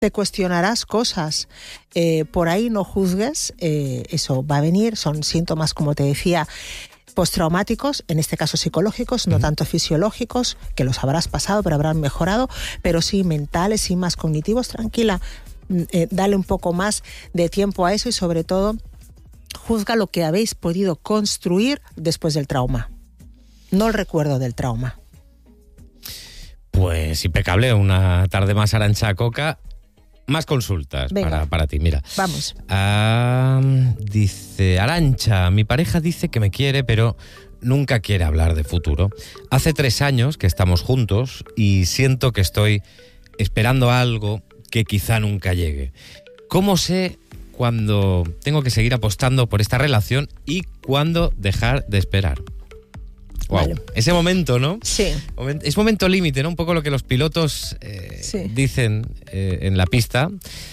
te cuestionarás cosas. Por ahí no juzgues, eso va a venir, son síntomas, como te decía, postraumáticos, en este caso psicológicos, no tanto fisiológicos, que los habrás pasado, pero habrán mejorado, pero sí mentales y más cognitivos. Tranquila, dale un poco más de tiempo a eso y sobre todo juzga lo que habéis podido construir después del trauma, no el recuerdo del trauma. Pues impecable, una tarde más, Arantxa Coca. Más consultas para ti, mira. Vamos. Dice Arantxa, mi pareja dice que me quiere, pero nunca quiere hablar de futuro. Hace 3 años que estamos juntos y siento que estoy esperando algo que quizá nunca llegue. ¿Cómo sé cuándo tengo que seguir apostando por esta relación y cuándo dejar de esperar? Wow. Vale. Ese momento, ¿no? Sí. Es momento límite, ¿no? Un poco lo que los pilotos dicen en la pista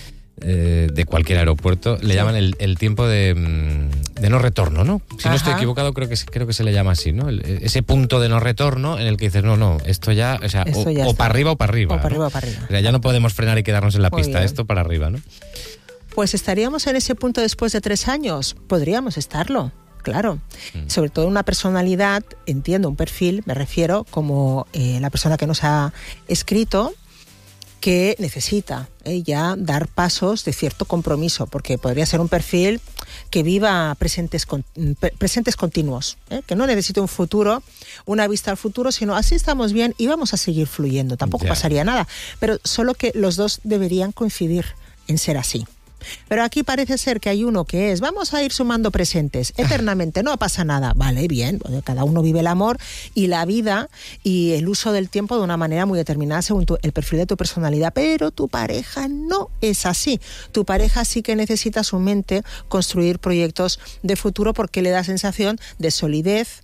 de cualquier aeropuerto. Le llaman el tiempo de no retorno, ¿no? Si no estoy equivocado, creo que se le llama así, ¿no? Ese punto de no retorno en el que dices, no, esto ya, o sea, o para arriba o para arriba. O para arriba ¿no? o para arriba. O sea, ya no podemos frenar y quedarnos en la pista, bien. Esto para arriba, ¿no? Pues estaríamos en ese punto después de 3 años. Podríamos estarlo. Claro, sobre todo una personalidad, entiendo, un perfil, me refiero como la persona que nos ha escrito, que necesita ya dar pasos de cierto compromiso, porque podría ser un perfil que viva presentes continuos, que no necesite un futuro, una vista al futuro, sino así estamos bien y vamos a seguir fluyendo, tampoco pasaría nada, pero solo que los dos deberían coincidir en ser así. Pero aquí parece ser que hay uno que es, vamos a ir sumando presentes eternamente, no pasa nada. Vale, bien, cada uno vive el amor y la vida y el uso del tiempo de una manera muy determinada según el perfil de tu personalidad, pero tu pareja no es así. Tu pareja sí que necesita su mente construir proyectos de futuro porque le da sensación de solidez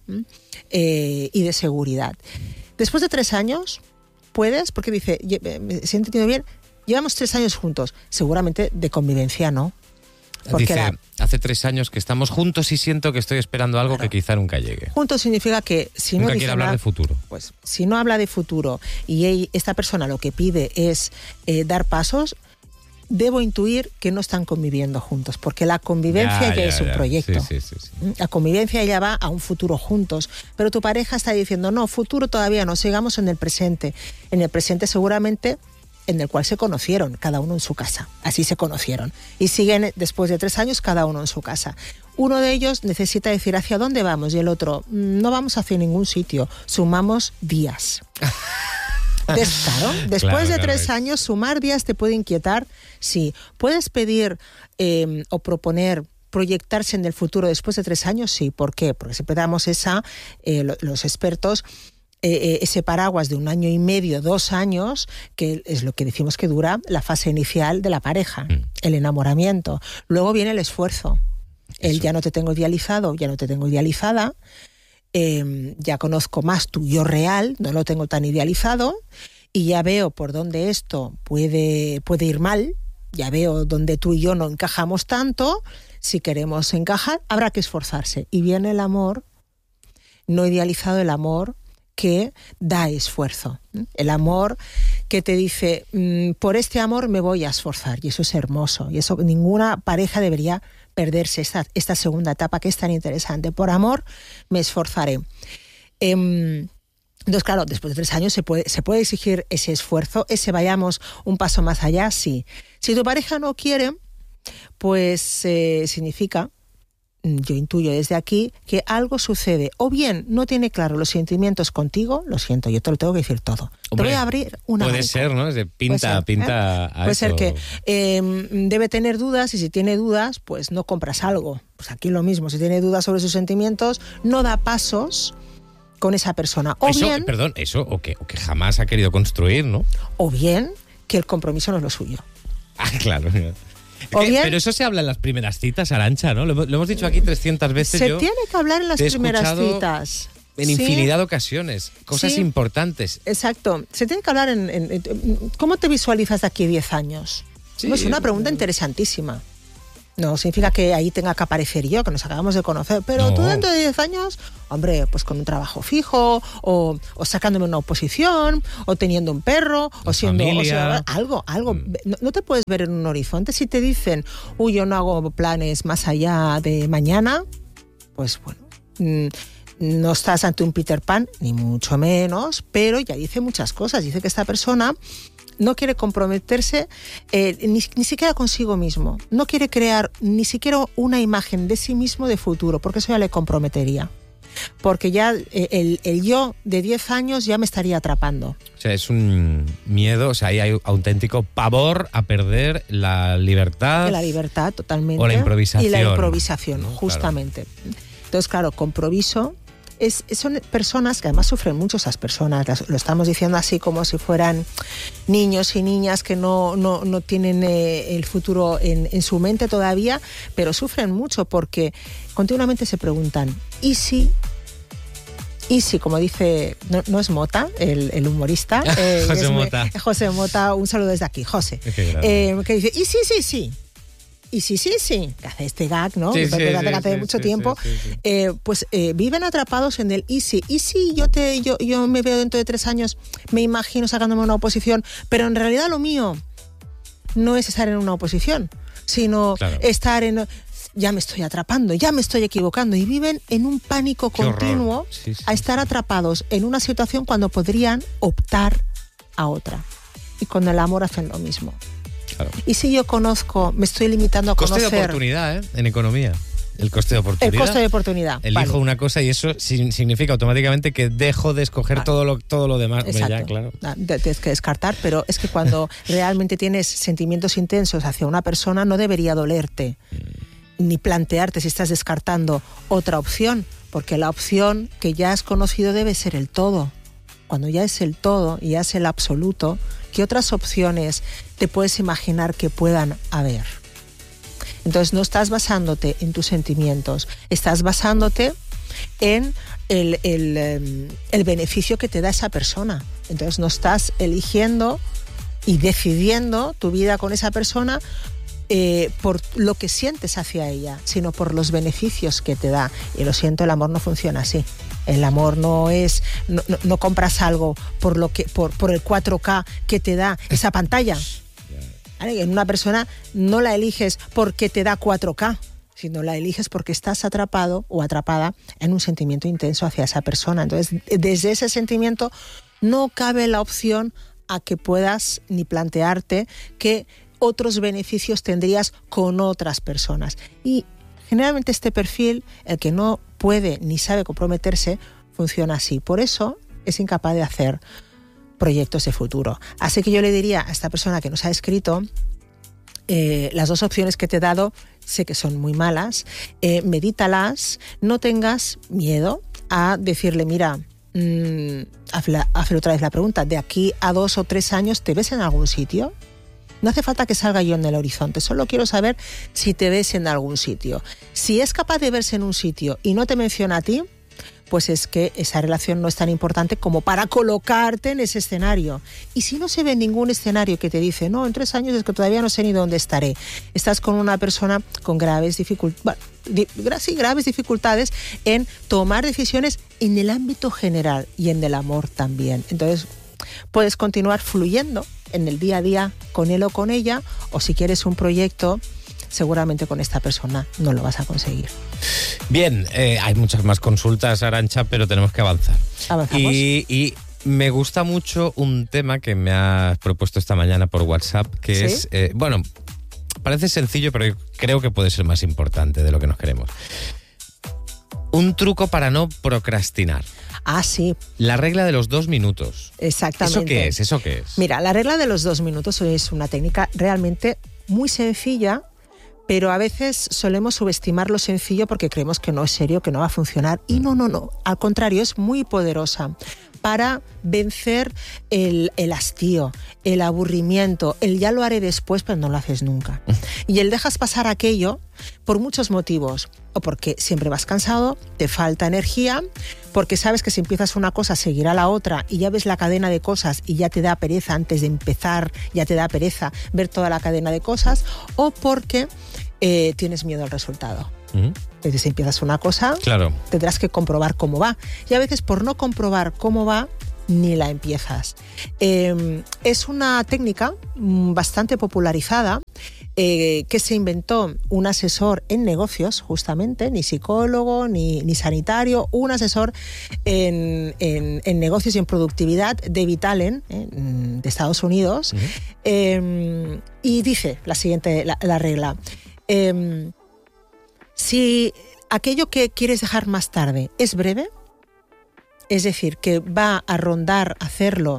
y de seguridad. Después de 3 años, puedes, porque dice, ¿se ha entendido bien? Llevamos 3 años juntos, seguramente de convivencia no. Porque dice, hace 3 años que estamos juntos y siento que estoy esperando algo que quizá nunca llegue. Juntos significa que si nunca no quiere hablar de futuro. Pues si no habla de futuro y esta persona lo que pide es dar pasos, debo intuir que no están conviviendo juntos, porque la convivencia ya es un proyecto. Sí. La convivencia ya va a un futuro juntos, pero tu pareja está diciendo, no, futuro todavía no, sigamos en el presente. En el presente seguramente en el cual se conocieron, cada uno en su casa. Así se conocieron. Y siguen después de 3 años cada uno en su casa. Uno de ellos necesita decir hacia dónde vamos y el otro, no vamos hacia ningún sitio, sumamos días. Claro, después de 3 años, sumar días te puede inquietar. Sí, puedes pedir o proponer proyectarse en el futuro después de 3 años, sí. ¿Por qué? Porque siempre damos los expertos, ese paraguas de 1 año y medio, 2 años, que es lo que decimos que dura la fase inicial de la pareja, el enamoramiento. Luego viene el esfuerzo. El ya no te tengo idealizado, ya no te tengo idealizada, ya conozco más tu yo real, no lo tengo tan idealizado, y ya veo por dónde esto puede ir mal, ya veo dónde tú y yo no encajamos tanto. Si queremos encajar, habrá que esforzarse. Y viene el amor no idealizado, el amor que da esfuerzo, el amor que te dice, por este amor me voy a esforzar, y eso es hermoso, y eso ninguna pareja debería perderse, esta segunda etapa que es tan interesante. Por amor me esforzaré. Entonces, claro, después de 3 años se puede exigir ese esfuerzo, ese vayamos un paso más allá, sí. Si tu pareja no quiere, pues significa, yo intuyo desde aquí, que algo sucede. O bien no tiene claro los sentimientos contigo, lo siento, yo te lo tengo que decir todo. Hombre, te voy a abrir una puede ser, ¿no? Es de pinta a puede eso. ser que debe tener dudas, y si tiene dudas, pues no compras algo. Pues aquí lo mismo, si tiene dudas sobre sus sentimientos, no da pasos con esa persona. O eso, bien, o que jamás ha querido construir, ¿no? O bien que el compromiso no es lo suyo. Ah, claro. Pero eso se habla en las primeras citas, Arantxa, ¿no? Lo hemos dicho aquí 300 veces. Se tiene que hablar en las primeras citas. En infinidad de ocasiones. Cosas importantes. Exacto. Se tiene que hablar ¿cómo te visualizas de aquí a 10 años? Es una pregunta interesantísima. No significa que ahí tenga que aparecer yo, que nos acabamos de conocer, pero No. tú dentro de 10 años, hombre, pues con un trabajo fijo, o sacándome una oposición, o teniendo un perro, La o siendo familia. algo. No te puedes ver en un horizonte. Si te dicen, yo no hago planes más allá de mañana, pues bueno, no estás ante un Peter Pan, ni mucho menos, pero ya dice muchas cosas. Dice que esta persona no quiere comprometerse ni siquiera consigo mismo. No quiere crear ni siquiera una imagen de sí mismo de futuro, porque eso ya le comprometería. Porque ya el yo de 10 años ya me estaría atrapando. O sea, es un miedo, o sea, ahí hay auténtico pavor a perder la libertad. La libertad, totalmente. O la improvisación. Y la improvisación, ¿no? justamente. Claro. Entonces, claro, compromiso. Son personas que además sufren mucho, esas personas, lo estamos diciendo así como si fueran niños y niñas que no tienen el futuro en su mente todavía, pero sufren mucho porque continuamente se preguntan, ¿y si, como dice, no es Mota, el humorista? José Mota. José Mota, un saludo desde aquí, José. Que dice, ¿y sí? Y sí, que hace este gag, ¿no? Sí, hace mucho tiempo. Sí. Pues viven atrapados en el easy. Y si yo me veo dentro de 3 años, me imagino sacándome una oposición, pero en realidad lo mío no es estar en una oposición, sino estar en... Ya me estoy atrapando, ya me estoy equivocando, y viven en un pánico continuo a estar atrapados en una situación cuando podrían optar a otra. Y con el amor hacen lo mismo. Claro. Y si yo conozco, me estoy limitando a conocer... Coste de oportunidad, en economía. El coste de oportunidad. El coste de oportunidad. Elijo una cosa y eso significa automáticamente que dejo de escoger todo lo demás. Exacto. Ya, claro. Tienes que descartar, pero es que cuando realmente tienes sentimientos intensos hacia una persona, no debería dolerte ni plantearte si estás descartando otra opción, porque la opción que ya has conocido debe ser el todo. Cuando ya es el todo y ya es el absoluto, ¿qué otras opciones te puedes imaginar que puedan haber? Entonces no estás basándote en tus sentimientos, estás basándote en el beneficio que te da esa persona. Entonces no estás eligiendo y decidiendo tu vida con esa persona por lo que sientes hacia ella, sino por los beneficios que te da. Y lo siento, el amor no funciona así. El amor no es... No compras algo por el 4K que te da esa pantalla. ¿Vale? En una persona no la eliges porque te da 4K, sino la eliges porque estás atrapado o atrapada en un sentimiento intenso hacia esa persona. Entonces, desde ese sentimiento no cabe la opción a que puedas ni plantearte que otros beneficios tendrías con otras personas. Y generalmente este perfil, el que no puede ni sabe comprometerse, funciona así. Por eso es incapaz de hacer proyectos de futuro. Así que yo le diría a esta persona que nos ha escrito, las 2 opciones que te he dado sé que son muy malas, medítalas, no tengas miedo a decirle, mira, hazle otra vez la pregunta, de aquí a 2 o 3 años, ¿te ves en algún sitio? No hace falta que salga yo en el horizonte, solo quiero saber si te ves en algún sitio. Si es capaz de verse en un sitio y no te menciona a ti, pues es que esa relación no es tan importante como para colocarte en ese escenario. Y si no se ve ningún escenario que te dice, no, en 3 años es que todavía no sé ni dónde estaré, estás con una persona con graves dificultades en tomar decisiones en el ámbito general y en el amor también. Entonces, puedes continuar fluyendo en el día a día con él o con ella, o si quieres un proyecto, seguramente con esta persona no lo vas a conseguir. Bien, hay muchas más consultas, Arantxa, pero tenemos que avanzar. ¿Avanzamos? Y me gusta mucho un tema que me has propuesto esta mañana por WhatsApp, que ¿Sí? es, parece sencillo, pero creo que puede ser más importante de lo que nos queremos. Un truco para no procrastinar. Ah, sí. La regla de los 2 minutos. Exactamente. ¿Eso qué es? Mira, la regla de los 2 minutos es una técnica realmente muy sencilla, pero a veces solemos subestimar lo sencillo porque creemos que no es serio, que no va a funcionar. Y no. Al contrario, es muy poderosa para vencer el hastío, el aburrimiento, el ya lo haré después, pero no lo haces nunca. Y el dejas pasar aquello por muchos motivos. O porque siempre vas cansado, te falta energía, porque sabes que si empiezas una cosa seguirá la otra y ya ves la cadena de cosas y ya te da pereza antes de empezar, ya te da pereza ver toda la cadena de cosas, o porque tienes miedo al resultado. Ujú. Es decir, si empiezas una cosa, Claro. tendrás que comprobar cómo va. Y a veces por no comprobar cómo va, ni la empiezas. Es una técnica bastante popularizada que se inventó un asesor en negocios, justamente, ni psicólogo, ni sanitario, un asesor en negocios y en productividad, David Allen, de Estados Unidos. Ujú. Y dice la siguiente, la regla. Si aquello que quieres dejar más tarde es breve, es decir, que va a rondar hacerlo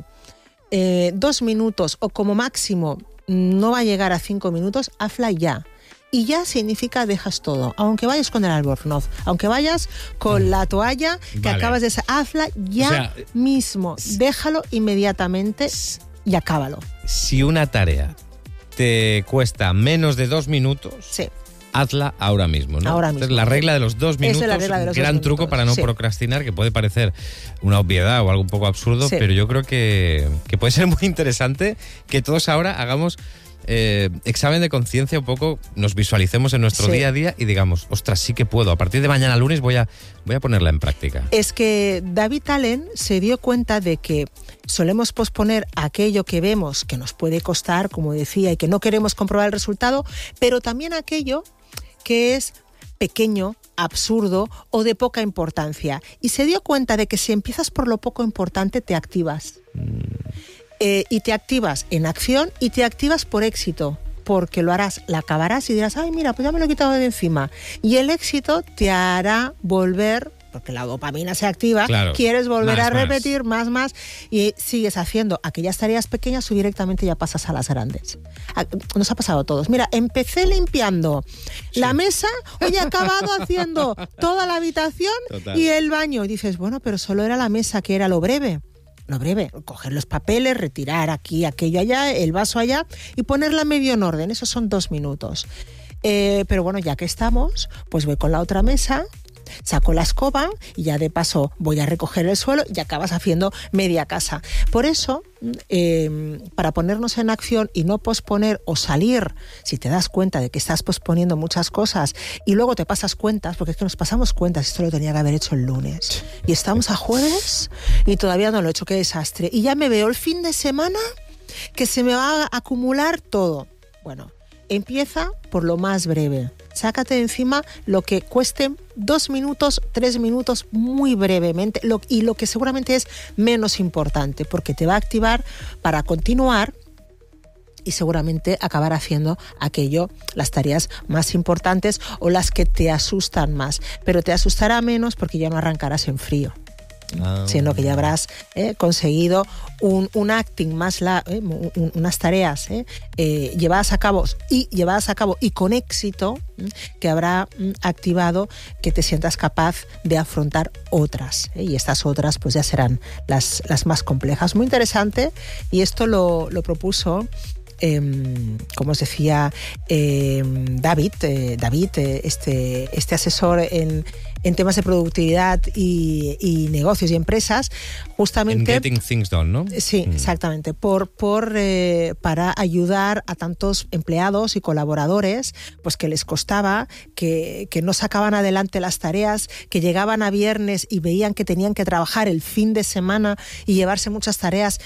2 minutos o como máximo no va a llegar a 5 minutos, hazla ya. Y ya significa dejas todo, aunque vayas con el albornoz, aunque vayas con la toalla que Vale. acabas de... Hazla ya, O sea, mismo, déjalo inmediatamente y acábalo. Si una tarea te cuesta menos de 2 minutos, Sí. hazla ahora mismo, ¿no? Ahora Entonces, mismo. la regla de los 2 Esa es minutos, la regla de los gran 2 truco minutos, para no sí. procrastinar, que puede parecer una obviedad o algo un poco absurdo, Sí. pero yo creo que puede ser muy interesante que todos ahora hagamos examen de conciencia un poco, nos visualicemos en nuestro Sí. día a día y digamos, ostras, sí que puedo, a partir de mañana lunes voy a ponerla en práctica. Es que David Allen se dio cuenta de que solemos posponer aquello que vemos que nos puede costar, como decía, y que no queremos comprobar el resultado, pero también aquello que es pequeño, absurdo o de poca importancia. Y se dio cuenta de que si empiezas por lo poco importante, te activas. Y te activas en acción y te activas por éxito, porque lo harás, la acabarás y dirás, ay, mira, pues ya me lo he quitado de encima. Y el éxito te hará volver, porque la dopamina se activa, Claro. quieres volver Más, a repetir más, y sigues haciendo aquellas tareas pequeñas o directamente ya pasas a las grandes. Nos ha pasado a todos. Mira, empecé limpiando la mesa, hoy he acabado haciendo toda la habitación Total. y el baño. Y dices, bueno, pero solo era la mesa, que era lo breve. Lo breve, coger los papeles, retirar aquí, aquello allá, el vaso allá y ponerla medio en orden. Esos son 2 minutos. Pero bueno, ya que estamos, pues voy con la otra mesa, saco la escoba y ya de paso voy a recoger el suelo y acabas haciendo media casa. Por eso, para ponernos en acción y no posponer o salir, si te das cuenta de que estás posponiendo muchas cosas y luego te pasas cuentas, porque es que nos pasamos cuentas, esto lo tenía que haber hecho el lunes y estamos a jueves y todavía no lo he hecho, qué desastre. Y ya me veo el fin de semana que se me va a acumular todo. Bueno, empieza por lo más breve. Sácate de encima lo que cueste 2 minutos, 3 minutos muy brevemente y lo que seguramente es menos importante porque te va a activar para continuar y seguramente acabar haciendo las tareas más importantes o las que te asustan más. Pero te asustará menos porque ya no arrancarás en frío. Sino que ya habrás conseguido un acting más, unas tareas llevadas a cabo y con éxito que habrá activado que te sientas capaz de afrontar otras. Y estas otras pues ya serán las más complejas. Muy interesante, y esto lo propuso como os decía David, este asesor en temas de productividad y negocios y empresas, justamente En Getting Things Done, ¿no? Sí, exactamente, para ayudar a tantos empleados y colaboradores pues que les costaba, que no sacaban adelante las tareas, que llegaban a viernes y veían que tenían que trabajar el fin de semana y llevarse muchas tareas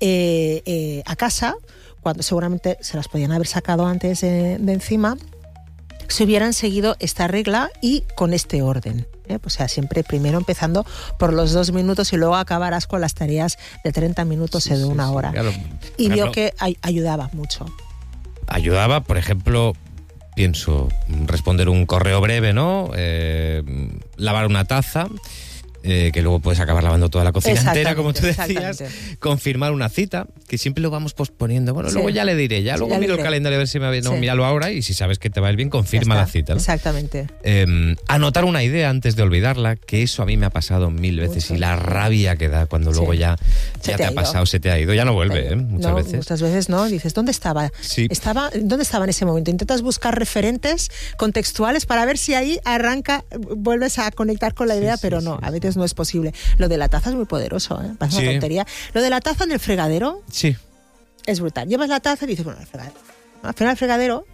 a casa, cuando seguramente se las podían haber sacado antes de encima, si hubieran seguido esta regla y con este orden. O sea, siempre primero empezando por los 2 minutos y luego acabarás con las tareas de 30 minutos o de una hora. Claro. Y Por vio ejemplo, que ayudaba mucho. ayudaba, por ejemplo, pienso, responder un correo breve, ¿no? Lavar una taza, que luego puedes acabar lavando toda la cocina entera, como tú decías. Confirmar una cita, que siempre lo vamos posponiendo. Bueno, luego ya le diré, luego miro el calendario a ver si me va bien. No, míralo ahora y si sabes que te va a ir bien, confirma la cita, ¿no? Exactamente. Anotar una idea antes de olvidarla, que eso a mí me ha pasado 1000 veces. Y la rabia que da cuando luego ya te ha pasado, se te ha ido, ya no vuelve, muchas veces. Muchas veces no, dices, ¿dónde estaba? Sí. ¿Dónde estaba en ese momento? Intentas buscar referentes contextuales para ver si ahí vuelves a conectar con la idea, pero no, a veces no es posible. Lo de la taza es muy poderoso, parece una tontería. Lo de la taza en el fregadero sí, es brutal. Llevas la taza y dices, bueno, al final el fregadero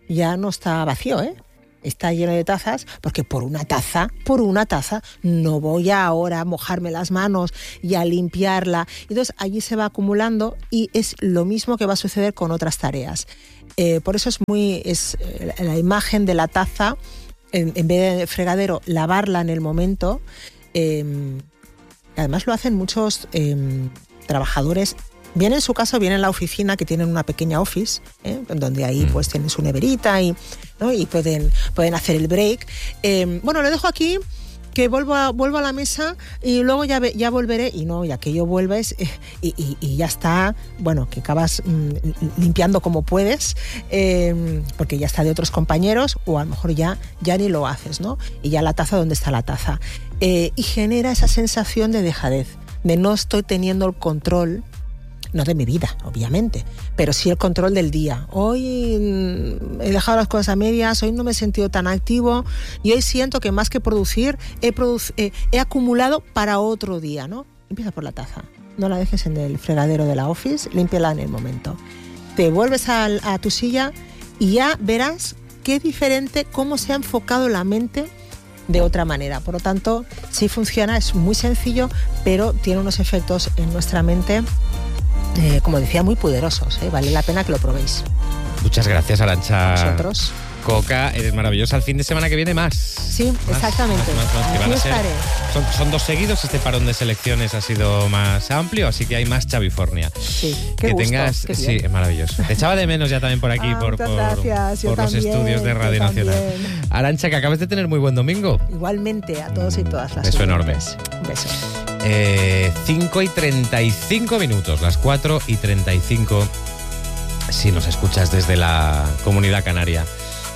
ya no está vacío, está lleno de tazas, porque por una taza, no voy ahora a mojarme las manos y a limpiarla. Entonces allí se va acumulando y es lo mismo que va a suceder con otras tareas. Por eso es la imagen de la taza, en vez de fregadero, lavarla en el momento. Además lo hacen muchos trabajadores, bien en su casa o bien en la oficina, que tienen una pequeña office, donde ahí pues tienen su neverita y pueden hacer el break. Bueno, lo dejo aquí, que vuelvo a la mesa y luego ya volveré, y aquello vuelves y ya está, bueno, que acabas limpiando como puedes, porque ya está de otros compañeros, o a lo mejor ya ni lo haces, ¿no? Y ya la taza, ¿dónde está la taza? Y genera esa sensación de dejadez, de no estoy teniendo el control, no de mi vida, obviamente, pero sí el control del día. Hoy he dejado las cosas a medias, hoy no me he sentido tan activo y hoy siento que más que producir, he acumulado para otro día, ¿no? Empieza por la taza, no la dejes en el fregadero de la office, límpiala en el momento. Te vuelves a tu silla y ya verás qué diferente, cómo se ha enfocado la mente de otra manera. Por lo tanto, sí funciona, es muy sencillo, pero tiene unos efectos en nuestra mente, como decía, muy poderosos. Vale la pena que lo probéis. Muchas gracias, Arantxa. Vosotros. Coca, eres maravillosa. El fin de semana que viene más. Sí, exactamente. Aquí estaré. Son 2 seguidos. Este parón de selecciones ha sido más amplio, así que hay más Chavifornia. Sí, qué gusto, sí, es maravilloso. Te echaba de menos ya también por aquí, por los estudios de Radio Nacional. Arantxa, que acabes de tener muy buen domingo. Igualmente, a todos y todas las. Beso enorme. Un beso. 5:35, las 4:35, si nos escuchas desde la Comunidad Canaria.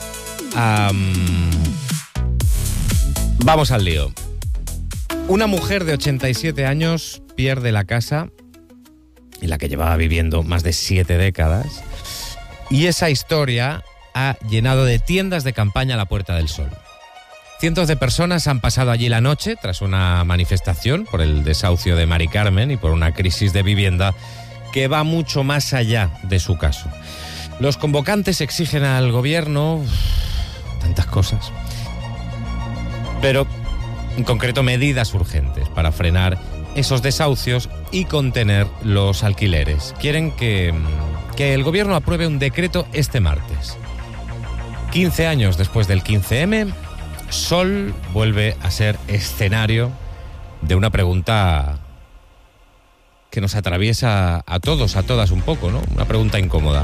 Vamos al lío. Una mujer de 87 años pierde la casa en la que llevaba viviendo más de 7 décadas, y esa historia ha llenado de tiendas de campaña la Puerta del Sol. Cientos de personas han pasado allí la noche tras una manifestación por el desahucio de Mari Carmen y por una crisis de vivienda que va mucho más allá de su caso. Los convocantes exigen al gobierno tantas cosas, pero en concreto medidas urgentes para frenar esos desahucios y contener los alquileres. Quieren que el gobierno apruebe un decreto este martes. 15 años después del 15M, Sol vuelve a ser escenario de una pregunta que nos atraviesa a todos, a todas un poco, ¿no? Una pregunta incómoda.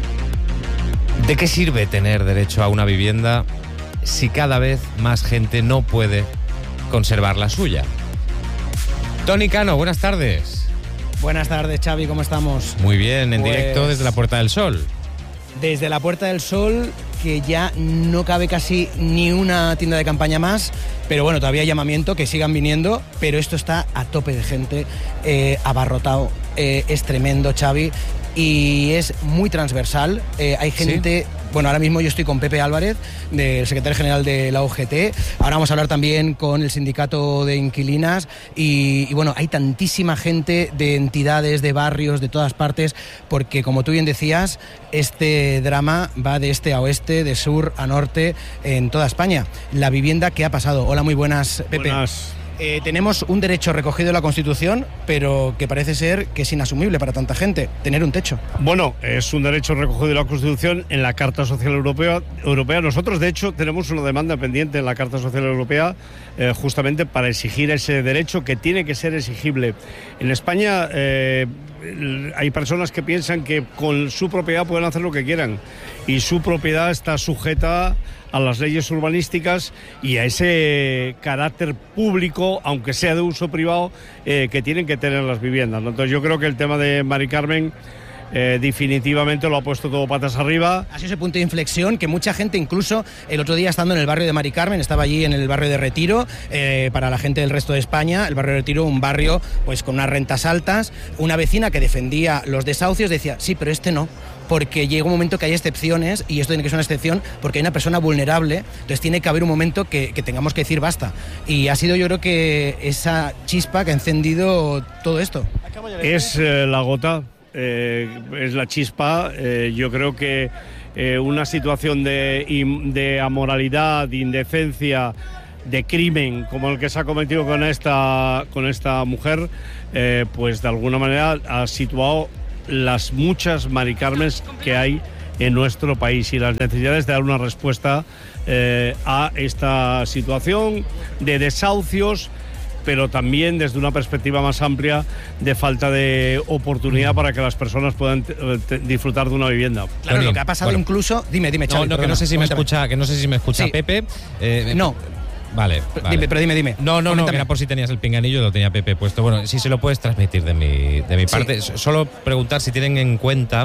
¿De qué sirve tener derecho a una vivienda si cada vez más gente no puede conservar la suya? Tony Cano, buenas tardes. Buenas tardes, Xavi, ¿cómo estamos? Muy bien, en directo desde la Puerta del Sol. Desde la Puerta del Sol, que ya no cabe casi ni una tienda de campaña más, pero bueno, todavía hay llamamiento, que sigan viniendo, pero esto está a tope de gente, abarrotado, es tremendo, Xavi, y es muy transversal. Hay gente... ¿Sí? Bueno, ahora mismo yo estoy con Pepe Álvarez, del secretario general de la UGT. Ahora vamos a hablar también con el sindicato de inquilinas. Y bueno, hay tantísima gente de entidades, de barrios, de todas partes, porque como tú bien decías, este drama va de este a oeste, de sur a norte, en toda España. La vivienda que ha pasado. Hola, muy buenas, Pepe. Buenas. Tenemos un derecho recogido en la Constitución, pero que parece ser que es inasumible para tanta gente, tener un techo. Bueno, es un derecho recogido en la Constitución, en la Carta Social Europea. Nosotros, de hecho, tenemos una demanda pendiente en la Carta Social Europea justamente para exigir ese derecho, que tiene que ser exigible. En España hay personas que piensan que con su propiedad pueden hacer lo que quieran, y su propiedad está sujeta a las leyes urbanísticas y a ese carácter público, aunque sea de uso privado, que tienen que tener las viviendas, ¿no? Entonces yo creo que el tema de Mari Carmen definitivamente lo ha puesto todo patas arriba. Ha sido ese punto de inflexión que mucha gente, incluso el otro día estando en el barrio de Mari Carmen, estaba allí en el barrio de Retiro, para la gente del resto de España, el barrio de Retiro, un barrio pues con unas rentas altas, una vecina que defendía los desahucios decía, sí, pero este no, porque llega un momento que hay excepciones, y esto tiene que ser una excepción porque hay una persona vulnerable, entonces tiene que haber un momento que tengamos que decir basta. Y ha sido, yo creo, que esa chispa que ha encendido todo esto. Es la gota, es la chispa. Yo creo que una situación de amoralidad, de indecencia, de crimen como el que se ha cometido con esta mujer, pues de alguna manera ha situado las muchas Mari Carmens que hay en nuestro país y las necesidades de dar una respuesta a esta situación de desahucios, pero también desde una perspectiva más amplia de falta de oportunidad para que las personas puedan disfrutar de una vivienda. Claro, lo que ha pasado incluso... Dime, Xavi, que no sé si me escucha, sí. Pepe. No. Vale. Dime. No, que era por si tenías el pinganillo, lo tenía Pepe puesto. Bueno, si se lo puedes transmitir de mi parte. Solo preguntar si tienen en cuenta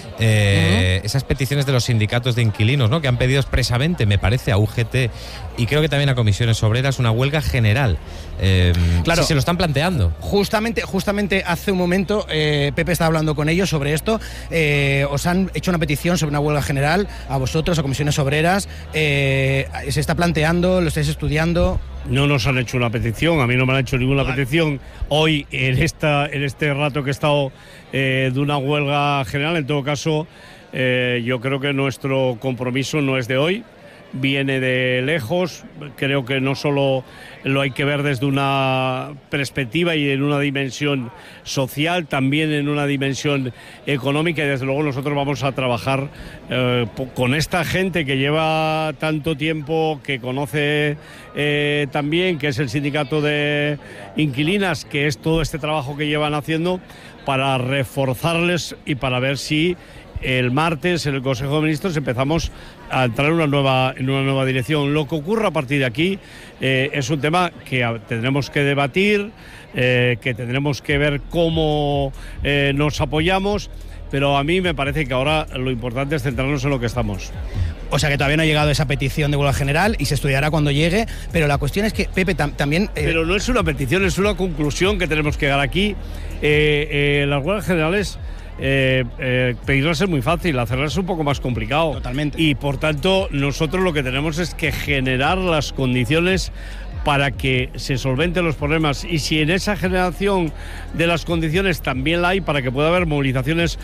esas peticiones de los sindicatos de inquilinos, ¿no? Que han pedido expresamente, me parece, a UGT y creo que también a comisiones obreras una huelga general. Claro, si se lo están planteando. Justamente hace un momento Pepe estaba hablando con ellos sobre esto. Os han hecho una petición sobre una huelga general a vosotros, a comisiones obreras. ¿Se está planteando? ¿Lo estáis estudiando? No nos han hecho una petición, a mí no me han hecho ninguna petición. Hoy, en este rato que he estado de una huelga general, en todo caso, yo creo que nuestro compromiso no es de hoy, viene de lejos. Creo que no solo lo hay que ver desde una perspectiva y en una dimensión social, también en una dimensión económica, y desde luego nosotros vamos a trabajar con esta gente que lleva tanto tiempo, que conoce también, que es el sindicato de inquilinas, que es todo este trabajo que llevan haciendo, para reforzarles y para ver si el martes en el Consejo de Ministros empezamos a entrar en una nueva dirección. Lo que ocurra a partir de aquí es un tema que tendremos que debatir, que tendremos que ver cómo nos apoyamos, pero a mí me parece que ahora lo importante es centrarnos en lo que estamos. O sea que todavía no ha llegado esa petición de huelga general y se estudiará cuando llegue, pero la cuestión es que, Pepe, también... Pero no es una petición, es una conclusión que tenemos que llegar aquí. Las huelgas generales... pedirlas es muy fácil, hacerlas es un poco más complicado. Totalmente. Y por tanto nosotros lo que tenemos es que generar las condiciones para que se solventen los problemas, y si en esa generación de las condiciones también la hay para que pueda haber movilizaciones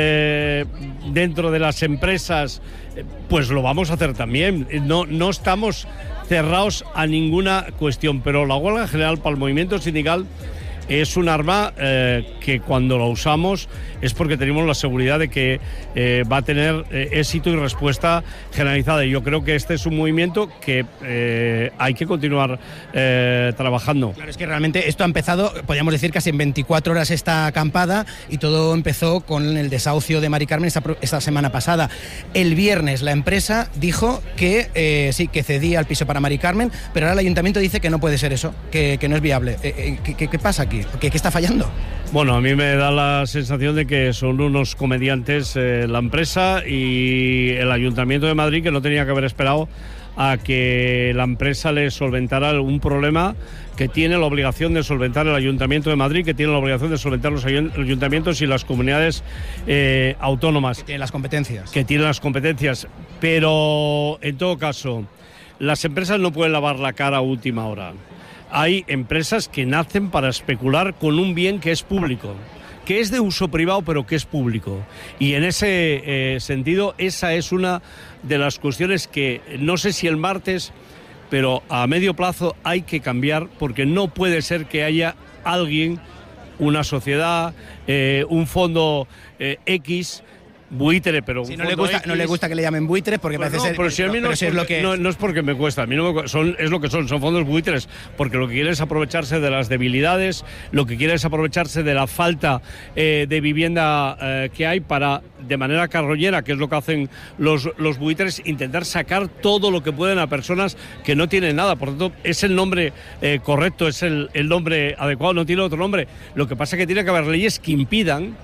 dentro de las empresas, pues lo vamos a hacer también. No estamos cerrados a ninguna cuestión, pero la huelga general para el movimiento sindical es un arma que cuando lo usamos es porque tenemos la seguridad de que va a tener éxito y respuesta generalizada. Y yo creo que este es un movimiento que hay que continuar trabajando. Claro, es que realmente esto ha empezado, podríamos decir, casi en 24 horas esta acampada, y todo empezó con el desahucio de Mari Carmen esta semana pasada. El viernes la empresa dijo que sí, que cedía el piso para Mari Carmen, pero ahora el ayuntamiento dice que no puede ser eso, que no es viable. ¿Qué pasa aquí? ¿Qué está fallando? Bueno, a mí me da la sensación de que son unos comediantes la empresa y el Ayuntamiento de Madrid, que no tenía que haber esperado a que la empresa le solventara un problema que tiene la obligación de solventar el Ayuntamiento de Madrid, que tiene la obligación de solventar los ayuntamientos y las comunidades autónomas. Que tienen las competencias. Que tienen las competencias. Pero, en todo caso, las empresas no pueden lavar la cara a última hora. Hay empresas que nacen para especular con un bien que es público, que es de uso privado pero que es público. Y en ese sentido, esa es una de las cuestiones que no sé si el martes, pero a medio plazo hay que cambiar, porque no puede ser que haya alguien, una sociedad, un fondo X, buitre, pero si no le gusta que le llamen buitres, porque pues parece ser. Pero si a mí no es porque me cuesta, a mí no me, es lo que son fondos buitres, porque lo que quieren es aprovecharse de las debilidades, lo que quieren es aprovecharse de la falta de vivienda que hay para, de manera carroñera, que es lo que hacen los buitres, intentar sacar todo lo que pueden a personas que no tienen nada. Por tanto, es el nombre correcto, es el nombre adecuado, no tiene otro nombre. Lo que pasa es que tiene que haber leyes que impidan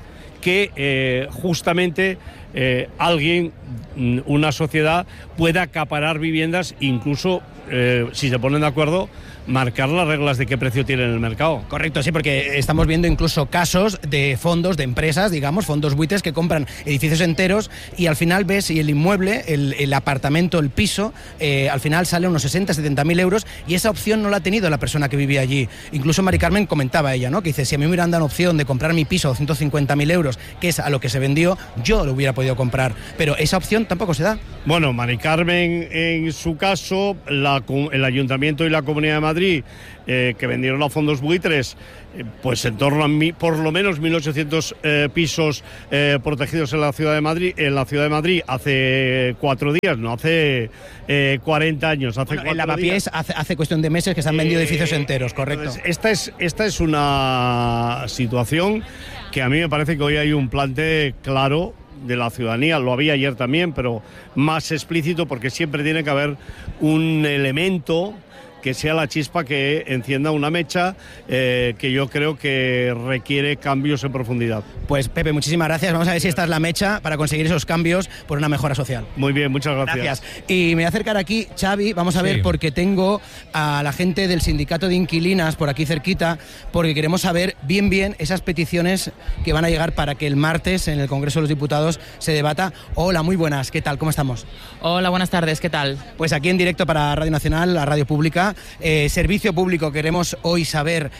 que justamente alguien, una sociedad, pueda acaparar viviendas, incluso si se ponen de acuerdo, marcar las reglas de qué precio tiene en el mercado. Correcto, sí, porque estamos viendo incluso casos de fondos, de empresas, digamos, fondos buitres que compran edificios enteros y al final ves si el inmueble, el apartamento, el piso, al final sale unos 60.000-70.000 euros, y esa opción no la ha tenido la persona que vivía allí. Incluso Mari Carmen comentaba ella, ¿no? Que dice, si a mí me hubieran dado opción de comprar mi piso a 150.000 euros, que es a lo que se vendió, yo lo hubiera podido podido comprar, pero esa opción tampoco se da. Bueno, Mari Carmen, en su caso, el Ayuntamiento y la Comunidad de Madrid, que vendieron a fondos buitres, pues en torno a por lo menos 1.800 pisos protegidos en la Ciudad de Madrid, hace 4 días, no hace 40 años. En Lavapiés hace cuestión de meses que se han vendido edificios enteros, correcto. Entonces, esta es una situación que a mí me parece que hoy hay un plante claro de la ciudadanía, lo había ayer también, pero más explícito, porque siempre tiene que haber un elemento que sea la chispa que encienda una mecha, que yo creo que requiere cambios en profundidad. Pues Pepe, muchísimas gracias. Vamos a ver si esta es la mecha para conseguir esos cambios por una mejora social. Muy bien, muchas gracias. Y me voy a acercar aquí, Xavi, vamos a ver, porque tengo a la gente del sindicato de inquilinas por aquí cerquita, porque queremos saber bien esas peticiones que van a llegar para que el martes en el Congreso de los Diputados se debata. Hola, muy buenas, ¿qué tal? ¿Cómo estamos? Hola, buenas tardes, ¿qué tal? Pues aquí en directo para Radio Nacional, la radio pública. Servicio público, queremos hoy saber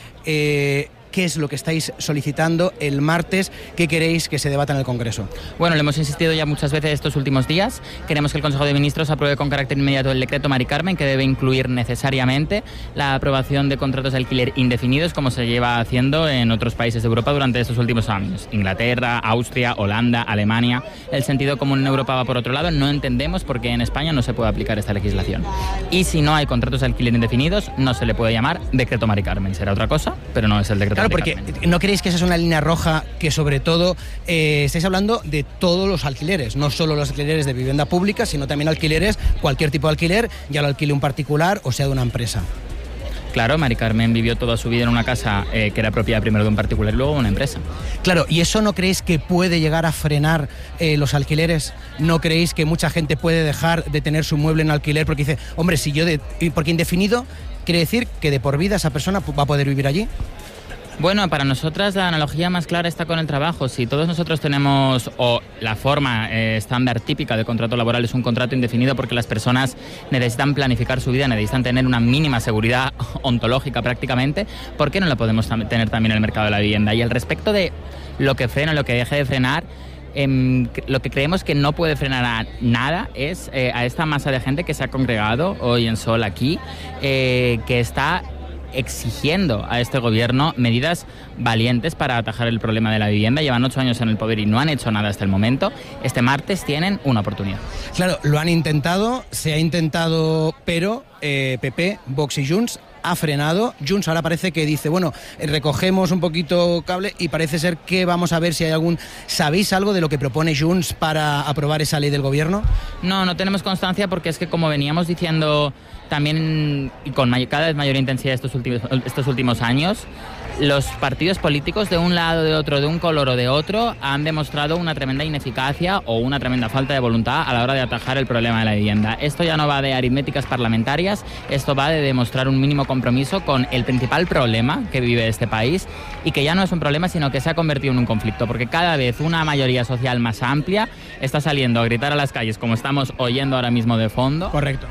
qué es lo que estáis solicitando el martes, qué queréis que se debata en el Congreso. Bueno, le hemos insistido ya muchas veces estos últimos días. Queremos que el Consejo de Ministros apruebe con carácter inmediato el decreto Mari Carmen, que debe incluir necesariamente la aprobación de contratos de alquiler indefinidos, como se lleva haciendo en otros países de Europa durante estos últimos años. Inglaterra, Austria, Holanda, Alemania. El sentido común en Europa va por otro lado. No entendemos por qué en España no se puede aplicar esta legislación. Y si no hay contratos de alquiler indefinidos, no se le puede llamar decreto Mari Carmen. Será otra cosa, pero no es el decreto. Claro, porque ¿no creéis que esa es una línea roja que sobre todo estáis hablando de todos los alquileres, no solo los alquileres de vivienda pública, sino también alquileres, cualquier tipo de alquiler, ya lo alquile un particular o sea de una empresa? Claro, Mari Carmen vivió toda su vida en una casa que era propiedad primero de un particular y luego de una empresa. Claro, ¿y eso no creéis que puede llegar a frenar los alquileres? ¿No creéis que mucha gente puede dejar de tener su mueble en alquiler porque dice, hombre, si yo porque indefinido quiere decir que de por vida esa persona va a poder vivir allí? Bueno, para nosotras la analogía más clara está con el trabajo. Si todos nosotros tenemos, o la forma estándar típica de contrato laboral es un contrato indefinido porque las personas necesitan planificar su vida, necesitan tener una mínima seguridad ontológica prácticamente, ¿por qué no la podemos tener también en el mercado de la vivienda? Y al respecto de lo que frena, lo que deje de frenar, lo que creemos que no puede frenar a nada es a esta masa de gente que se ha congregado hoy en Sol aquí, que está exigiendo a este gobierno medidas valientes para atajar el problema de la vivienda. Llevan 8 años en el poder y no han hecho nada hasta el momento. Este martes tienen una oportunidad. Claro, lo han intentado, se ha intentado, pero PP, Vox y Junts ha frenado. Junts ahora parece que dice, bueno, recogemos un poquito cable y parece ser que vamos a ver si hay ¿Sabéis algo de lo que propone Junts para aprobar esa ley del gobierno? No tenemos constancia porque es que, como veníamos diciendo también y con cada vez mayor intensidad estos últimos años, los partidos políticos de un lado, de otro, de un color o de otro, han demostrado una tremenda ineficacia o una tremenda falta de voluntad a la hora de atajar el problema de la vivienda. Esto ya no va de aritméticas parlamentarias, esto va de demostrar un mínimo compromiso con el principal problema que vive este país, y que ya no es un problema, sino que se ha convertido en un conflicto, porque cada vez una mayoría social más amplia está saliendo a gritar a las calles, como estamos oyendo ahora mismo de fondo. Correcto.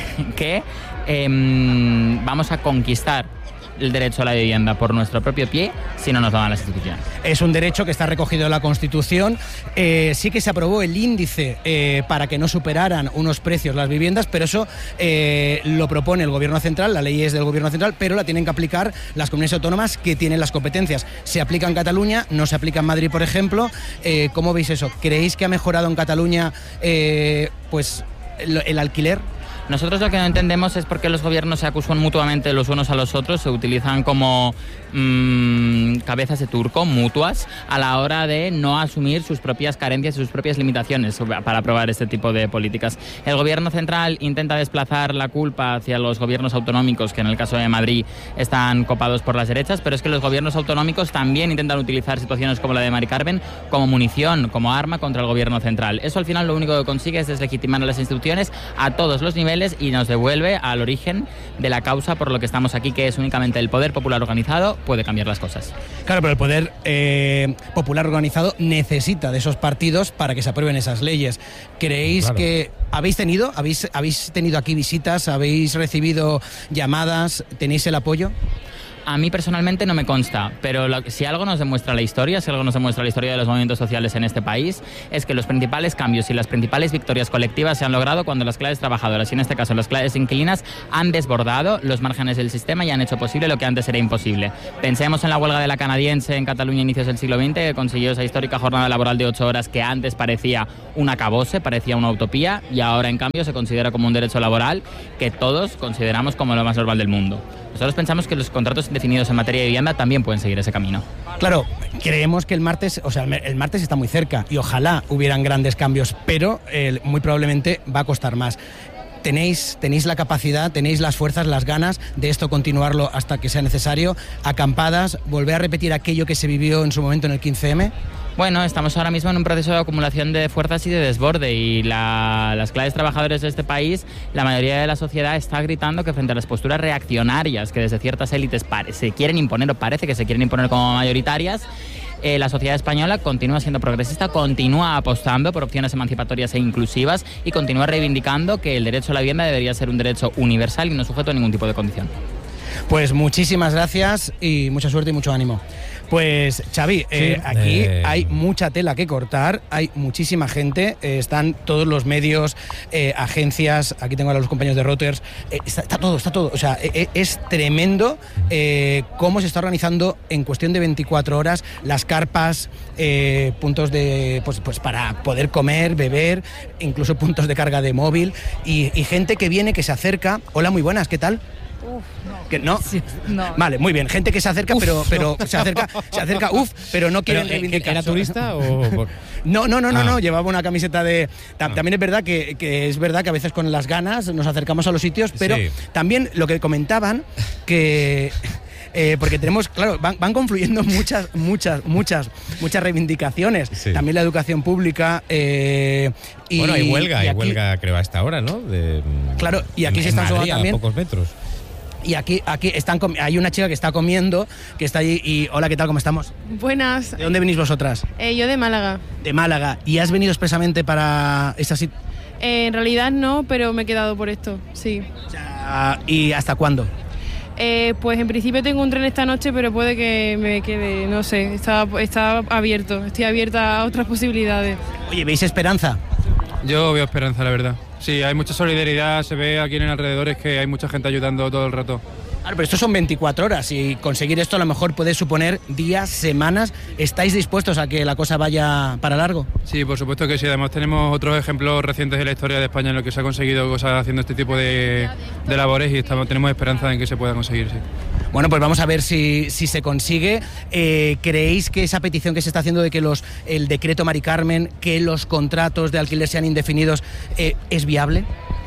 Que vamos a conquistar el derecho a la vivienda por nuestro propio pie si no nos lo dan las instituciones. Es un derecho que está recogido en la Constitución. Sí que se aprobó el índice para que no superaran unos precios las viviendas, pero eso lo propone el Gobierno Central, la ley es del Gobierno Central, pero la tienen que aplicar las comunidades autónomas que tienen las competencias. Se aplica en Cataluña, no se aplica en Madrid, por ejemplo. ¿Cómo veis eso? ¿Creéis que ha mejorado en Cataluña pues el alquiler? Nosotros lo que no entendemos es por qué los gobiernos se acusan mutuamente los unos a los otros, se utilizan como cabezas de turco mutuas a la hora de no asumir sus propias carencias y sus propias limitaciones para aprobar este tipo de políticas. El gobierno central intenta desplazar la culpa hacia los gobiernos autonómicos, que en el caso de Madrid están copados por las derechas, pero es que los gobiernos autonómicos también intentan utilizar situaciones como la de Mari Carmen como munición, como arma contra el gobierno central. Eso al final lo único que consigue es deslegitimar a las instituciones a todos los niveles y nos devuelve al origen de la causa por lo que estamos aquí, que es únicamente el poder popular organizado puede cambiar las cosas. Claro, pero el poder popular organizado necesita de esos partidos para que se aprueben esas leyes. ¿Creéis que habéis tenido aquí visitas, habéis recibido llamadas, tenéis el apoyo? A mí personalmente no me consta, pero si algo nos demuestra la historia, de los movimientos sociales en este país, es que los principales cambios y las principales victorias colectivas se han logrado cuando las clases trabajadoras, y en este caso las clases inquilinas, han desbordado los márgenes del sistema y han hecho posible lo que antes era imposible. Pensemos en la huelga de la canadiense en Cataluña a inicios del siglo XX, que consiguió esa histórica jornada laboral de 8 horas que antes parecía un acabose, parecía una utopía, y ahora en cambio se considera como un derecho laboral que todos consideramos como lo más normal del mundo. Nosotros pensamos que los contratos indefinidos en materia de vivienda también pueden seguir ese camino. Claro, creemos que el martes está muy cerca y ojalá hubieran grandes cambios, pero muy probablemente va a costar más. ¿Tenéis la capacidad, tenéis las fuerzas, las ganas de esto continuarlo hasta que sea necesario? ¿Acampadas? ¿Volver a repetir aquello que se vivió en su momento en el 15M? Bueno, estamos ahora mismo en un proceso de acumulación de fuerzas y de desborde, y las clases trabajadoras de este país, la mayoría de la sociedad está gritando que frente a las posturas reaccionarias que desde ciertas élites se quieren imponer o parece que se quieren imponer como mayoritarias, la sociedad española continúa siendo progresista, continúa apostando por opciones emancipatorias e inclusivas y continúa reivindicando que el derecho a la vivienda debería ser un derecho universal y no sujeto a ningún tipo de condición. Pues muchísimas gracias y mucha suerte y mucho ánimo. Pues Xavi, aquí hay mucha tela que cortar, hay muchísima gente, están todos los medios, agencias, aquí tengo a los compañeros de Reuters, está todo, o sea, es tremendo cómo se está organizando en cuestión de 24 horas las carpas, puntos de pues para poder comer, beber, incluso puntos de carga de móvil y gente que viene, que se acerca. Hola, muy buenas, ¿qué tal? ¿No? Sí, no. Vale, muy bien. Gente que se acerca, pero se acerca, pero no quieren reivindicar. ¿Era turista o...? No. Llevaba una camiseta de... También es verdad que es verdad que a veces con las ganas nos acercamos a los sitios, pero también lo que comentaban que... porque tenemos, claro, van confluyendo muchas reivindicaciones. Sí. También la educación pública. Bueno, hay huelga creo a esta hora, ¿no? Claro, y aquí se están sumando también. A pocos metros. Y aquí hay una chica que está comiendo, que está allí y... Hola, ¿qué tal? ¿Cómo estamos? Buenas. ¿De dónde venís vosotras? Yo de Málaga. De Málaga. ¿Y has venido expresamente para esta situación? En realidad no, pero me he quedado por esto, sí. O sea, ¿y hasta cuándo? Pues en principio tengo un tren esta noche, pero puede que me quede, no sé, está abierto, estoy abierta a otras posibilidades. Oye, ¿veis esperanza? Yo veo esperanza, la verdad. Sí, hay mucha solidaridad, se ve aquí en el alrededor, es que hay mucha gente ayudando todo el rato. Claro, pero esto son 24 horas y conseguir esto a lo mejor puede suponer días, semanas. ¿Estáis dispuestos a que la cosa vaya para largo? Sí, por supuesto que sí. Además tenemos otros ejemplos recientes de la historia de España en los que se ha conseguido cosas haciendo este tipo de labores y tenemos esperanza en que se pueda conseguir, sí. Bueno, pues vamos a ver si se consigue. ¿Creéis que esa petición que se está haciendo de que el decreto Mari Carmen, que los contratos de alquiler sean indefinidos, es viable?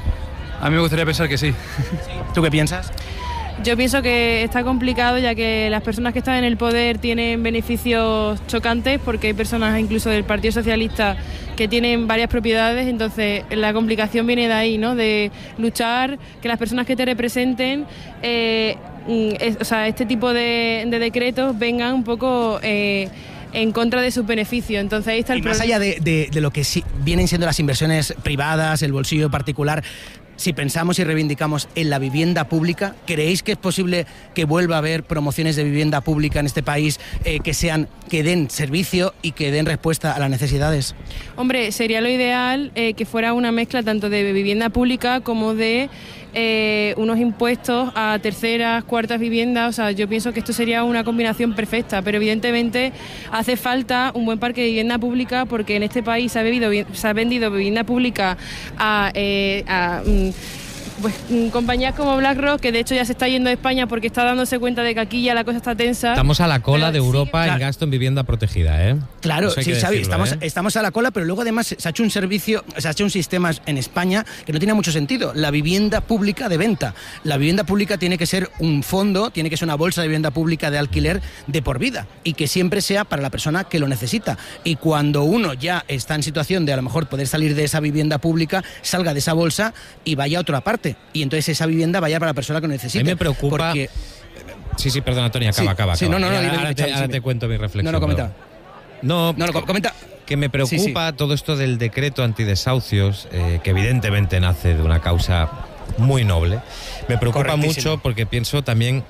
A mí me gustaría pensar que sí. ¿Tú qué piensas? Yo pienso que está complicado, ya que las personas que están en el poder tienen beneficios chocantes, porque hay personas incluso del Partido Socialista que tienen varias propiedades, entonces la complicación viene de ahí, ¿no? De luchar, que las personas que te representen, este tipo de decretos vengan un poco en contra de sus beneficios. Entonces ahí está el problema. Más allá de lo que vienen siendo las inversiones privadas, el bolsillo particular, si pensamos y reivindicamos en la vivienda pública, ¿creéis que es posible que vuelva a haber promociones de vivienda pública en este país que den servicio y que den respuesta a las necesidades? Hombre, sería lo ideal que fuera una mezcla tanto de vivienda pública como de unos impuestos a terceras, cuartas viviendas. O sea, yo pienso que esto sería una combinación perfecta, pero evidentemente hace falta un buen parque de vivienda pública, porque en este país se ha vendido vivienda pública a compañías como BlackRock, que de hecho ya se está yendo de España porque está dándose cuenta de que aquí ya la cosa está tensa. Estamos a la cola de Europa en gasto en vivienda protegida, ¿eh? Claro, sí, Xavi, estamos a la cola, pero luego además se ha hecho un sistema en España que no tiene mucho sentido. La vivienda pública de venta. La vivienda pública tiene que ser un fondo, tiene que ser una bolsa de vivienda pública de alquiler de por vida y que siempre sea para la persona que lo necesita. Y cuando uno ya está en situación de a lo mejor poder salir de esa vivienda pública, salga de esa bolsa y vaya a otra parte. Y entonces esa vivienda vaya para la persona que lo necesite. A mí me preocupa... Porque... Sí, perdón, Antonio, acaba. Sí, no, ahora te cuento mi reflexión. No, comenta. Comenta. Que me preocupa todo esto del decreto antidesahucios, que evidentemente nace de una causa muy noble. Me preocupa mucho porque pienso también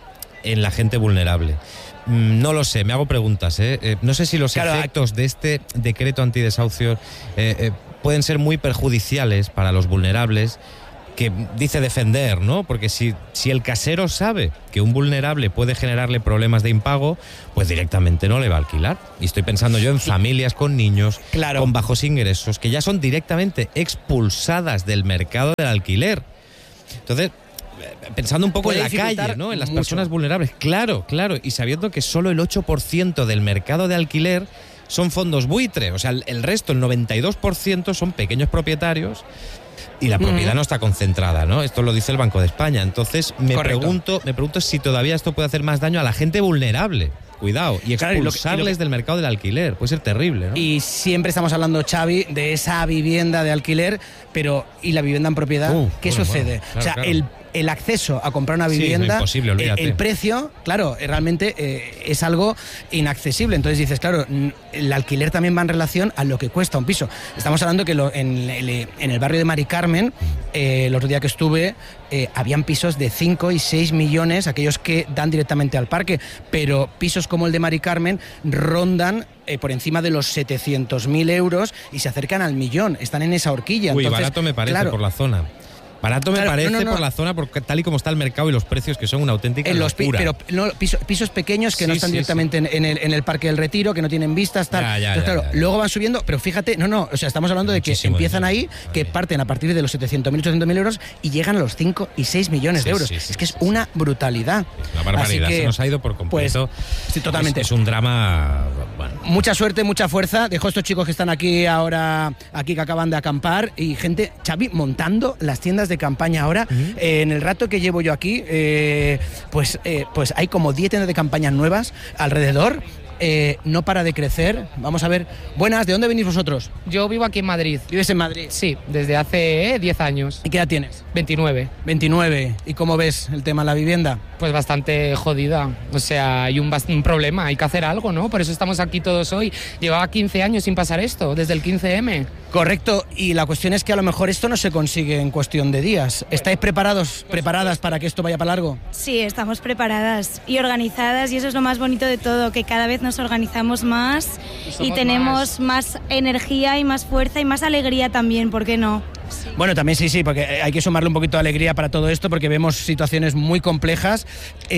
en la gente vulnerable. No lo sé, me hago preguntas. No sé si los efectos de este decreto antidesahucios pueden ser muy perjudiciales para los vulnerables, que dice defender, ¿no? Porque si el casero sabe que un vulnerable puede generarle problemas de impago, pues directamente no le va a alquilar. Y estoy pensando yo en familias con niños, con bajos ingresos, que ya son directamente expulsadas del mercado del alquiler. Entonces, pensando un poco en la calle, ¿no? En las personas vulnerables. Claro, y sabiendo que solo el 8% del mercado de alquiler son fondos buitre. O sea, el resto, el 92%, son pequeños propietarios. Y la propiedad no está concentrada, ¿no? Esto lo dice el Banco de España. Entonces, me pregunto si todavía esto puede hacer más daño a la gente vulnerable. Cuidado, y expulsarles del mercado del alquiler. Puede ser terrible, ¿no? Y siempre estamos hablando, Xavi, de esa vivienda de alquiler, pero ¿y la vivienda en propiedad? ¿Qué sucede? Claro, el acceso a comprar una vivienda, es imposible, el precio, claro, realmente es algo inaccesible. Entonces dices, claro, el alquiler también va en relación a lo que cuesta un piso. Estamos hablando que en el barrio de Mari Carmen, el otro día que estuve, habían pisos de 5 y 6 millones, aquellos que dan directamente al parque, pero pisos como el de Mari Carmen rondan por encima de los 700.000 euros y se acercan al 1.000.000, están en esa horquilla. Entonces, barato me parece por la zona. Barato me parece por la zona, porque tal y como está el mercado y los precios, que son una auténtica locura. Pero pisos pequeños que no están directamente en el Parque del Retiro, que no tienen vistas, tal. Luego van subiendo, pero fíjate, o sea, estamos hablando de que empiezan ahí, que parten a partir de los 700.000, 800.000 euros y llegan a los 5 y 6 millones de euros. Es que es una brutalidad. Una barbaridad, se nos ha ido por completo. Pues, totalmente. Es un drama. Bueno. Mucha suerte, mucha fuerza. Dejo a estos chicos que están aquí ahora, que acaban de acampar, y gente, Xavi, montando las tiendas de campaña ahora. En el rato que llevo yo aquí, pues hay como 10 tiendas de campaña nuevas alrededor. No para de crecer. Vamos a ver. Buenas, ¿de dónde venís vosotros? Yo vivo aquí en Madrid. ¿Vives en Madrid? Sí, desde hace 10 años. ¿Y qué edad tienes? 29. 29. ¿Y cómo ves el tema de la vivienda? Pues bastante jodida. O sea, hay un problema, hay que hacer algo, ¿no? Por eso estamos aquí todos hoy. Llevaba 15 años sin pasar esto, desde el 15M. Correcto, y la cuestión es que a lo mejor esto no se consigue en cuestión de días. ¿Estáis preparadas para que esto vaya para largo? Sí, estamos preparadas y organizadas, y eso es lo más bonito de todo, que cada vez nos organizamos más y tenemos más energía y más fuerza y más alegría también, ¿por qué no? Sí. Bueno, también sí, porque hay que sumarle un poquito de alegría para todo esto, porque vemos situaciones muy complejas.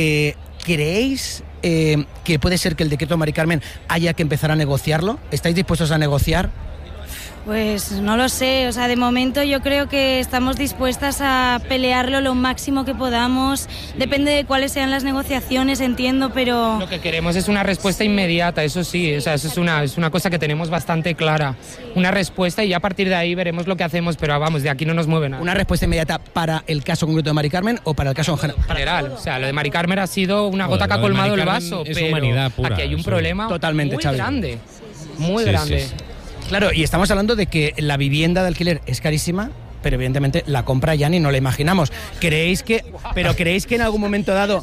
¿Creéis que puede ser que el decreto de Mari Carmen haya que empezar a negociarlo? ¿Estáis dispuestos a negociar? Pues no lo sé, o sea, de momento yo creo que estamos dispuestas a pelearlo lo máximo que podamos, depende de cuáles sean las negociaciones, entiendo, pero... Lo que queremos es una respuesta inmediata, eso sí, o sea, eso es una cosa que tenemos bastante clara, una respuesta, y ya a partir de ahí veremos lo que hacemos, pero vamos, de aquí no nos mueve nada. ¿Una respuesta inmediata para el caso concreto de Mari Carmen o para el caso en general? O sea, lo de Mari Carmen ha sido una gota que ha colmado el vaso, pero humanidad pura, aquí hay un problema totalmente, muy grande, muy grande. Sí. Claro, y estamos hablando de que la vivienda de alquiler es carísima, pero evidentemente la compra ya ni no la imaginamos. ¿Creéis que en algún momento dado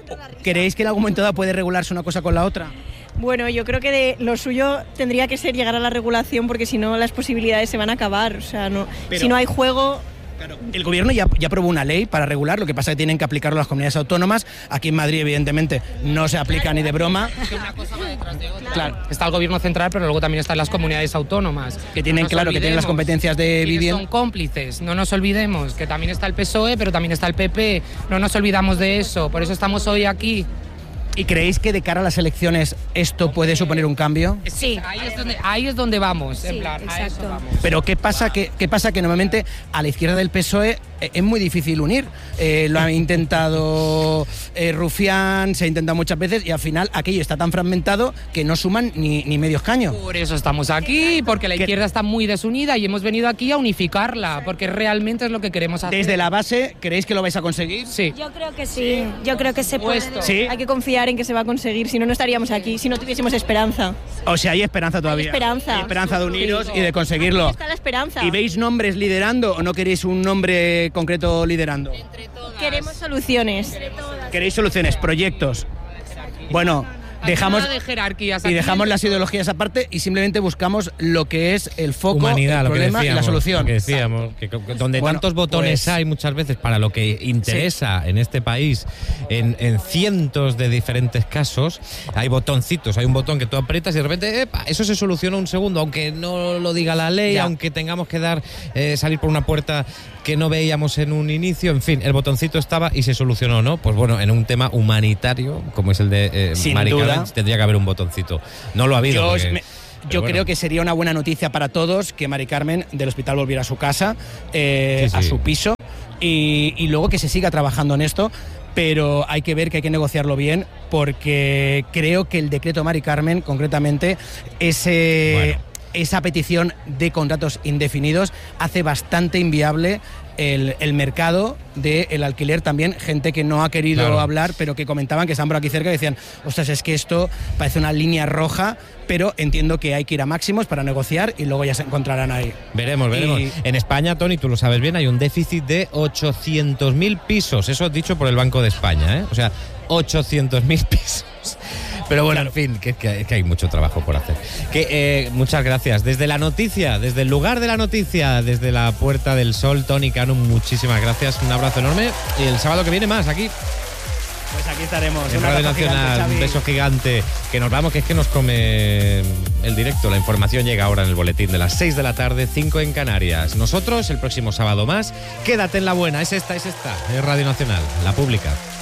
puede regularse una cosa con la otra? Bueno, yo creo que lo suyo tendría que ser llegar a la regulación, porque si no las posibilidades se van a acabar. O sea, si no hay juego... Claro, el gobierno ya aprobó una ley para regular, lo que pasa es que tienen que aplicarlo las comunidades autónomas. Aquí en Madrid, evidentemente, no se aplica ni de broma. Una cosa va detrás de otra. Claro, está el gobierno central, pero luego también están las comunidades autónomas. Que tienen, que tienen las competencias de vivienda. Son cómplices, no nos olvidemos, que también está el PSOE, pero también está el PP. No nos olvidamos de eso, por eso estamos hoy aquí. ¿Y creéis que de cara a las elecciones esto puede suponer un cambio? Sí. Ahí es donde vamos, sí, en plan, a eso vamos. Pero ¿qué pasa que normalmente a la izquierda del PSOE es muy difícil unir? Lo ha intentado Rufián, se ha intentado muchas veces, y al final aquello está tan fragmentado que no suman ni medio escaño. Por eso estamos aquí, porque la izquierda está muy desunida y hemos venido aquí a unificarla, porque realmente es lo que queremos hacer. Desde la base, ¿creéis que lo vais a conseguir? Sí. Yo creo que sí, yo creo que se puede. ¿Sí? Hay que confiar en que se va a conseguir, si no, no estaríamos aquí, si no tuviésemos esperanza. O sea, hay esperanza todavía. Hay esperanza de uniros y de conseguirlo. Ahí está la esperanza. ¿Y veis nombres liderando o no queréis un nombre concreto liderando? Queremos soluciones. ¿Queréis soluciones, proyectos? Bueno, dejamos nada de jerarquías. y Aquí dejamos las ideologías aparte y simplemente buscamos lo que es el foco, Humanidad, el lo que problema y la decíamos, solución. lo que decíamos, que donde Bueno, tantos botones pues, hay muchas veces para lo que interesa en este país, en cientos de diferentes casos, hay botoncitos, hay un botón que tú aprietas y de repente, ¡epa!, eso se soluciona un segundo, aunque no lo diga la ley, Ya. aunque tengamos que salir por una puerta que no veíamos en un inicio, en fin, el botoncito estaba y se solucionó, ¿no? Pues bueno, en un tema humanitario, como es el de Sin Mari duda. Carmen, tendría que haber un botoncito. No lo ha habido. Yo bueno. creo que sería una buena noticia para todos que Mari Carmen del hospital volviera a su casa, Sí, sí. a su piso, y luego que se siga trabajando en esto, pero hay que ver que hay que negociarlo bien, porque creo que el decreto Mari Carmen, concretamente, esa petición de contratos indefinidos hace bastante inviable el mercado del alquiler también. Gente que no ha querido hablar, pero que comentaban que están por aquí cerca y decían, ostras, es que esto parece una línea roja, pero entiendo que hay que ir a máximos para negociar y luego ya se encontrarán ahí. Veremos. En España, Tony, tú lo sabes bien, hay un déficit de 800.000 pisos, eso dicho por el Banco de España, ¿eh? O sea, 800.000 pisos. Pero bueno, en fin, que hay mucho trabajo por hacer. Muchas gracias. Desde la noticia, desde el lugar de la noticia, desde la Puerta del Sol, Tony Cano, muchísimas gracias. Un abrazo enorme. Y el sábado que viene más, aquí. Pues aquí estaremos. En Un Radio abrazo gigante, Nacional, Xavi. un beso gigante. Que nos vamos, que es que nos come el directo. La información llega ahora en el boletín de las 6 de la tarde, 5 en Canarias. Nosotros, el próximo sábado más. Quédate en la buena, es esta. Es Radio Nacional, la pública.